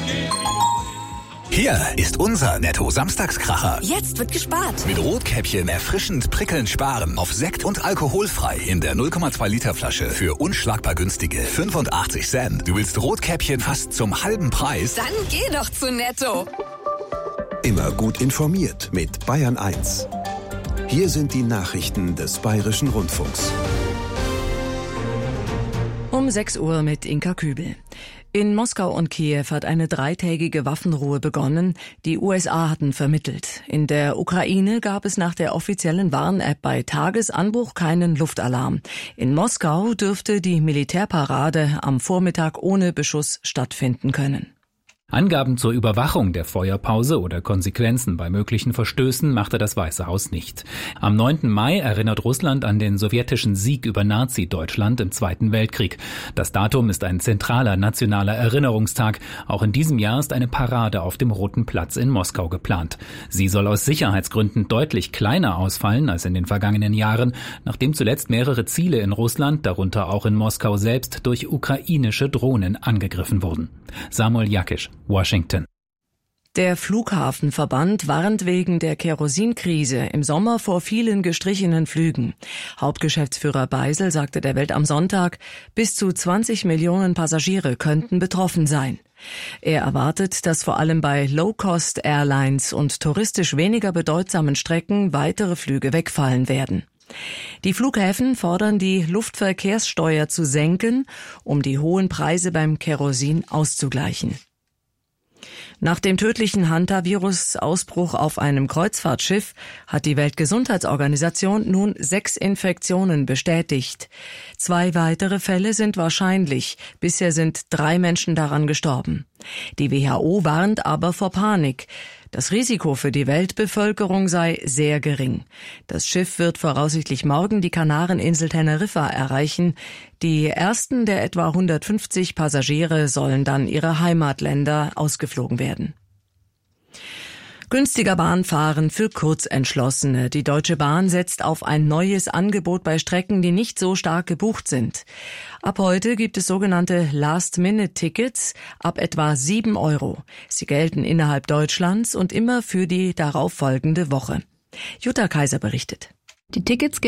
Hier ist unser Netto-Samstagskracher. Jetzt wird gespart. Mit Rotkäppchen erfrischend prickelnd sparen auf Sekt und alkoholfrei in der 0,2 Liter Flasche für unschlagbar günstige 85 Cent. Du willst Rotkäppchen fast zum halben Preis? Dann geh doch zu Netto. Immer gut informiert mit Bayern 1. Hier sind die Nachrichten des Bayerischen Rundfunks. Um 6 Uhr mit Inka Kübel. In Moskau und Kiew hat eine 3-tägige Waffenruhe begonnen. Die USA hatten vermittelt. In der Ukraine gab es nach der offiziellen Warn-App bei Tagesanbruch keinen Luftalarm. In Moskau dürfte die Militärparade am Vormittag ohne Beschuss stattfinden können. Angaben zur Überwachung der Feuerpause oder Konsequenzen bei möglichen Verstößen machte das Weiße Haus nicht. Am 9. Mai erinnert Russland an den sowjetischen Sieg über Nazi-Deutschland im Zweiten Weltkrieg. Das Datum ist ein zentraler nationaler Erinnerungstag. Auch in diesem Jahr ist eine Parade auf dem Roten Platz in Moskau geplant. Sie soll aus Sicherheitsgründen deutlich kleiner ausfallen als in den vergangenen Jahren, nachdem zuletzt mehrere Ziele in Russland, darunter auch in Moskau selbst, durch ukrainische Drohnen angegriffen wurden. Samuel Jakisch, Washington. Der Flughafenverband warnt wegen der Kerosinkrise im Sommer vor vielen gestrichenen Flügen. Hauptgeschäftsführer Beisel sagte der Welt am Sonntag, bis zu 20 Millionen Passagiere könnten betroffen sein. Er erwartet, dass vor allem bei Low-Cost-Airlines und touristisch weniger bedeutsamen Strecken weitere Flüge wegfallen werden. Die Flughäfen fordern, die Luftverkehrssteuer zu senken, um die hohen Preise beim Kerosin auszugleichen. Nach dem tödlichen Hantavirus-Ausbruch auf einem Kreuzfahrtschiff hat die Weltgesundheitsorganisation nun 6 Infektionen bestätigt. 2 weitere Fälle sind wahrscheinlich. Bisher sind 3 Menschen daran gestorben. Die WHO warnt aber vor Panik. Das Risiko für die Weltbevölkerung sei sehr gering. Das Schiff wird voraussichtlich morgen die Kanareninsel Teneriffa erreichen. Die ersten der etwa 150 Passagiere sollen dann ihre Heimatländer ausgeflogen werden. Günstiger Bahnfahren für Kurzentschlossene. Die Deutsche Bahn setzt auf ein neues Angebot bei Strecken, die nicht so stark gebucht sind. Ab heute gibt es sogenannte Last-Minute-Tickets ab etwa 7 €. Sie gelten innerhalb Deutschlands und immer für die darauffolgende Woche. Jutta Kaiser berichtet. Die Tickets